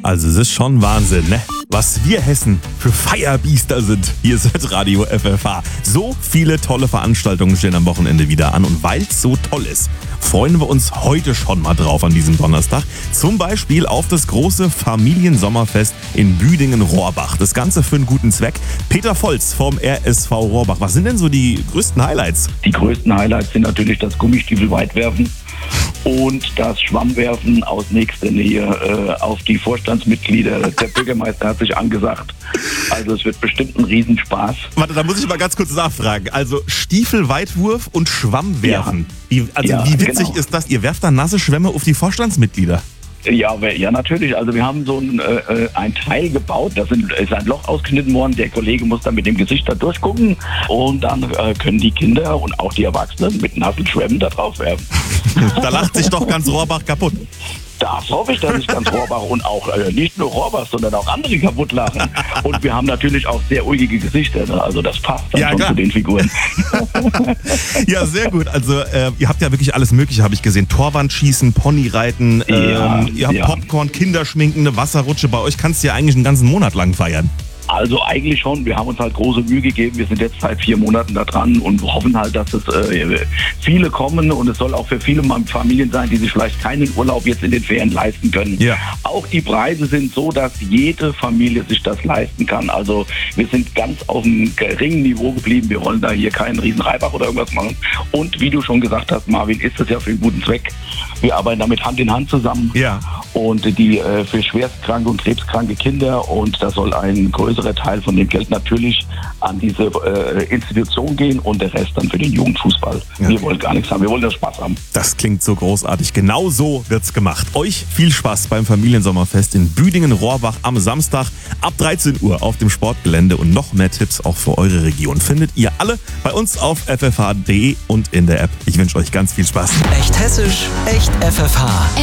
Also es ist schon Wahnsinn, ne? Was wir Hessen für Feierbiester sind. Hier ist Radio FFH. So viele tolle Veranstaltungen stehen am Wochenende wieder an. Und weil es so toll ist, freuen wir uns heute schon mal drauf an diesem Donnerstag. Zum Beispiel auf das große Familiensommerfest in Büdingen-Rohrbach. Das Ganze für einen guten Zweck. Peter Volz vom RSV Rohrbach. Was sind denn so die größten Highlights? Die größten Highlights sind natürlich das Gummistiefel-Weitwerfen und das Schwammwerfen aus nächster Nähe auf die Vorstandsmitglieder. Der Bürgermeister hat sich angesagt. Also es wird bestimmt ein Riesenspaß. Warte, da muss ich mal ganz kurz nachfragen. Also Stiefelweitwurf und Schwammwerfen. Wie witzig genau. ist das? Ihr werft da nasse Schwämme auf die Vorstandsmitglieder. Ja, natürlich. Also wir haben so ein Teil gebaut, da ist ein Loch ausgeschnitten worden. Der Kollege muss dann mit dem Gesicht da durchgucken und dann können die Kinder und auch die Erwachsenen mit nassen Schwämmen da drauf werfen. Da lacht sich doch ganz Rohrbach kaputt. Das hoffe ich, dass ich ganz Rohrbach und auch nicht nur Rohrbach, sondern auch andere kaputt lachen. Und wir haben natürlich auch sehr ulkige Gesichter, ne? Also das passt dann schon zu den Figuren. Ja, sehr gut. Also ihr habt ja wirklich alles Mögliche, habe ich gesehen. Torwandschießen, Ponyreiten, ihr habt Popcorn, Kinderschminken, eine Wasserrutsche. Bei euch kannst du ja eigentlich einen ganzen Monat lang feiern. Also eigentlich schon. Wir haben uns halt große Mühe gegeben. Wir sind jetzt seit 4 Monaten da dran und hoffen halt, dass es viele kommen und es soll auch für viele Familien sein, die sich vielleicht keinen Urlaub jetzt in den Ferien leisten können. Ja. Auch die Preise sind so, dass jede Familie sich das leisten kann. Also wir sind ganz auf einem geringen Niveau geblieben. Wir wollen da hier keinen riesen Reibach oder irgendwas machen. Und wie du schon gesagt hast, Marvin, ist es ja für einen guten Zweck. Wir arbeiten damit Hand in Hand zusammen. Ja. Und die für schwerstkranke und krebskranke Kinder, und da soll ein größerer Teil von dem Geld natürlich an diese Institution gehen und der Rest dann für den Jugendfußball. Okay. Wir wollen gar nichts haben, wir wollen das Spaß haben. Das klingt so großartig. Genau so wird's gemacht. Euch viel Spaß beim Familiensommerfest in Büdingen-Rohrbach am Samstag ab 13 Uhr auf dem Sportgelände, und noch mehr Tipps auch für eure Region findet ihr alle bei uns auf ffh.de und in der App. Ich wünsche euch ganz viel Spaß. Echt hessisch, echt FFH.